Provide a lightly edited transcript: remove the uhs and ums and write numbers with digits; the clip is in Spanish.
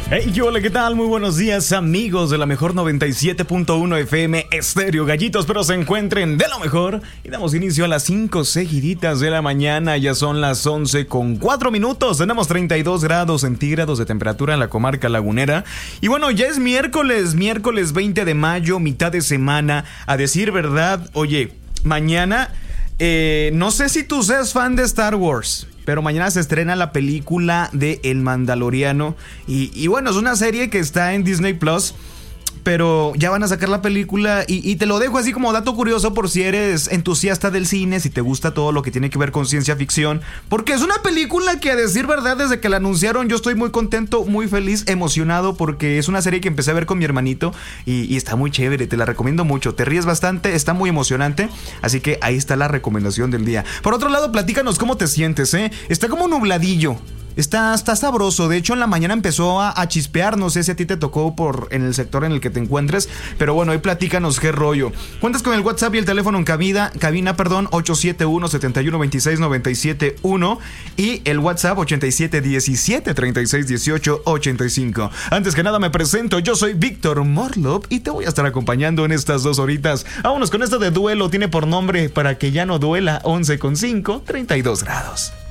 Hey, hola, ¿qué tal? Muy buenos días, amigos de la mejor 97.1 FM Estéreo Gallitos, pero se encuentren de lo mejor. Y damos inicio a las 5 seguiditas de la mañana. Ya son las 11:04. Tenemos 32 grados centígrados de temperatura en la comarca lagunera. Y bueno, ya es miércoles 20 de mayo, mitad de semana. A decir verdad, oye, mañana, no sé si tú seas fan de Star Wars, pero mañana se estrena la película de El Mandaloriano. Y bueno, es una serie que está en Disney Plus, pero ya van a sacar la película y te lo dejo así como dato curioso por si eres entusiasta del cine, si te gusta todo lo que tiene que ver con ciencia ficción, porque es una película que, a decir verdad, desde que la anunciaron yo estoy muy contento, muy feliz, emocionado, porque es una serie que empecé a ver con mi hermanito y está muy chévere, te la recomiendo mucho, te ríes bastante, está muy emocionante, así que ahí está la recomendación del día. Por otro lado, platícanos cómo te sientes, está como nubladillo. Está sabroso, de hecho en la mañana empezó a chispear, no sé si a ti te tocó en el sector en el que te encuentres, pero bueno, ahí platícanos qué rollo. Cuentas con el WhatsApp y el teléfono en cabina, 871-721-97971 y el WhatsApp 8717-3618-85. Antes que nada me presento, yo soy Víctor Morlop y te voy a estar acompañando en estas 2 horitas. Vámonos con esto de duelo, tiene por nombre Para que ya no duela, 11:05, 32 grados.